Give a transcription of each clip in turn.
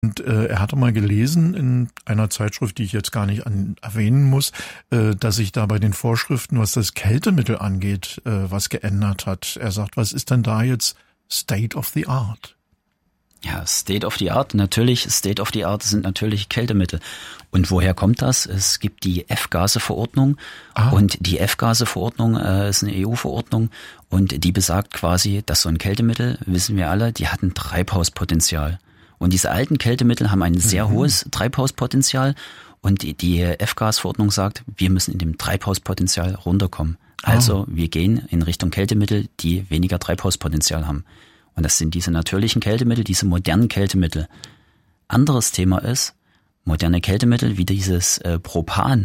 Und er hatte mal gelesen in einer Zeitschrift, die ich jetzt gar nicht erwähnen muss, dass sich da bei den Vorschriften, was das Kältemittel angeht, was geändert hat. Er sagt, was ist denn da jetzt State of the Art? Ja, State of the Art, natürlich, State of the Art sind natürlich Kältemittel. Und woher kommt das? Es gibt die F-Gase-Verordnung und die F-Gase-Verordnung ist eine EU-Verordnung und die besagt quasi, dass so ein Kältemittel, wissen wir alle, die hat ein Treibhauspotenzial. Und diese alten Kältemittel haben ein sehr hohes Treibhauspotenzial und die F-Gas-Verordnung sagt, wir müssen in dem Treibhauspotenzial runterkommen. Also wir gehen in Richtung Kältemittel, die weniger Treibhauspotenzial haben. Und das sind diese natürlichen Kältemittel, diese modernen Kältemittel. Anderes Thema ist, moderne Kältemittel wie dieses Propan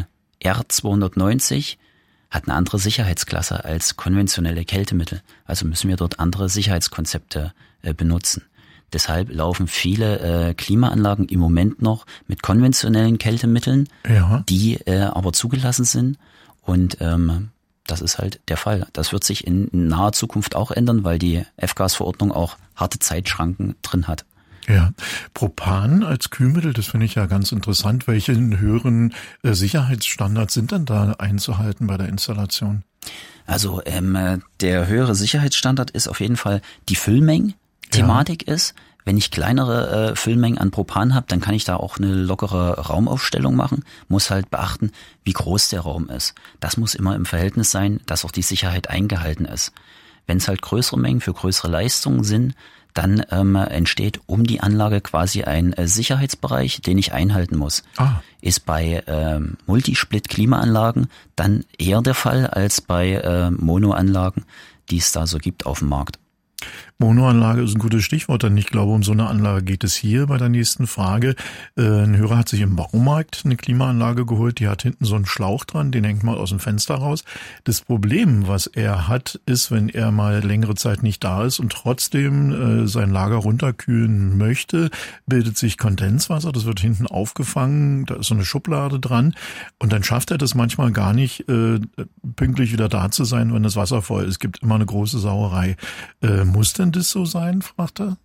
R290 hat eine andere Sicherheitsklasse als konventionelle Kältemittel. Also müssen wir dort andere Sicherheitskonzepte benutzen. Deshalb laufen viele Klimaanlagen im Moment noch mit konventionellen Kältemitteln, die aber zugelassen sind. Und das ist halt der Fall. Das wird sich in naher Zukunft auch ändern, weil die F-Gas-Verordnung auch harte Zeitschranken drin hat. Ja, Propan als Kühlmittel, das finde ich ja ganz interessant. Welche höheren Sicherheitsstandards sind denn da einzuhalten bei der Installation? Also der höhere Sicherheitsstandard ist auf jeden Fall die Füllmengen-Thematik ist. Wenn ich kleinere Füllmengen an Propan habe, dann kann ich da auch eine lockere Raumaufstellung machen. Muss halt beachten, wie groß der Raum ist. Das muss immer im Verhältnis sein, dass auch die Sicherheit eingehalten ist. Wenn es halt größere Mengen für größere Leistungen sind, dann entsteht um die Anlage quasi ein Sicherheitsbereich, den ich einhalten muss. Ist bei Multisplit-Klimaanlagen dann eher der Fall als bei Monoanlagen, die es da so gibt auf dem Markt. Monoanlage ist ein gutes Stichwort, denn ich glaube, um so eine Anlage geht es hier bei der nächsten Frage. Ein Hörer hat sich im Baumarkt eine Klimaanlage geholt, die hat hinten so einen Schlauch dran, den hängt man aus dem Fenster raus. Das Problem, was er hat, ist, wenn er mal längere Zeit nicht da ist und trotzdem sein Lager runterkühlen möchte, bildet sich Kondenswasser, das wird hinten aufgefangen, da ist so eine Schublade dran und dann schafft er das manchmal gar nicht, pünktlich wieder da zu sein, wenn das Wasser voll ist. Es gibt immer eine große Sauerei. Muss denn das so sein, fragt er?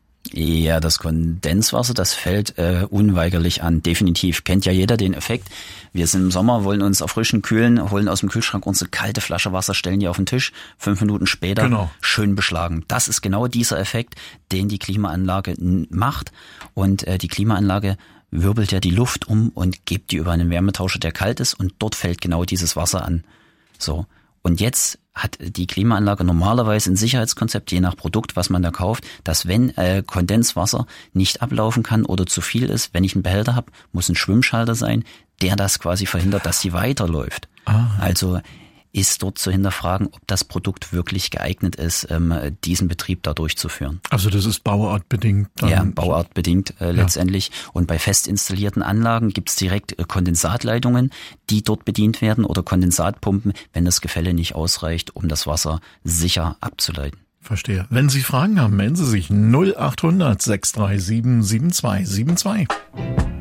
Ja, das Kondenswasser, das fällt unweigerlich an. Definitiv. Kennt ja jeder den Effekt. Wir sind im Sommer, wollen uns erfrischen, kühlen, holen aus dem Kühlschrank unsere kalte Flasche Wasser, stellen die auf den Tisch. 5 Minuten später schön beschlagen. Das ist genau dieser Effekt, den die Klimaanlage macht. Und die Klimaanlage wirbelt ja die Luft um und gibt die über einen Wärmetauscher, der kalt ist. Und dort fällt genau dieses Wasser an. So. Und jetzt hat die Klimaanlage normalerweise ein Sicherheitskonzept, je nach Produkt, was man da kauft, dass wenn Kondenswasser nicht ablaufen kann oder zu viel ist, wenn ich einen Behälter habe, muss ein Schwimmschalter sein, der das quasi verhindert, dass sie weiterläuft. Also ist dort zu hinterfragen, ob das Produkt wirklich geeignet ist, diesen Betrieb da durchzuführen. Also das ist bauartbedingt? Ja, bauartbedingt letztendlich. Und bei fest installierten Anlagen gibt's direkt Kondensatleitungen, die dort bedient werden oder Kondensatpumpen, wenn das Gefälle nicht ausreicht, um das Wasser sicher abzuleiten. Verstehe. Wenn Sie Fragen haben, melden Sie sich 0800 637 7272.